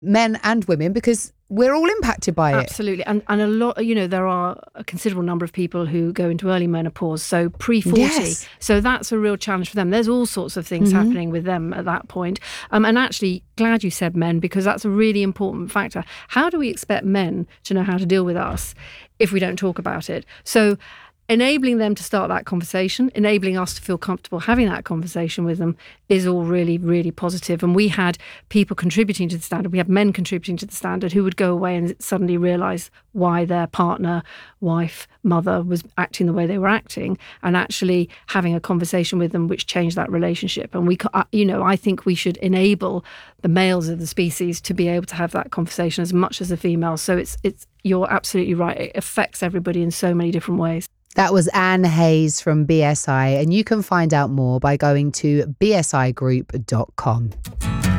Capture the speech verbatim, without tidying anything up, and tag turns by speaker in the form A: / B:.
A: men and women, because we're all impacted by it.
B: Absolutely. And and a lot, you know, there are a considerable number of people who go into early menopause, so pre forty.
A: Yes.
B: So that's a real challenge for them. There's all sorts of things
A: Mm-hmm.
B: happening with them at that point. Um, and actually, glad you said men, because that's a really important factor. How do we expect men to know how to deal with us if we don't talk about it? So enabling them to start that conversation, enabling us to feel comfortable having that conversation with them is all really, really positive. And we had people contributing to the standard. We had men contributing to the standard who would go away and suddenly realise why their partner, wife, mother was acting the way they were acting, and actually having a conversation with them which changed that relationship. And we, you know, I think we should enable the males of the species to be able to have that conversation as much as the females. So it's, it's, you're absolutely right. It affects everybody in so many different ways.
A: That was Anne Hayes from B S I, and you can find out more by going to b s i group dot com.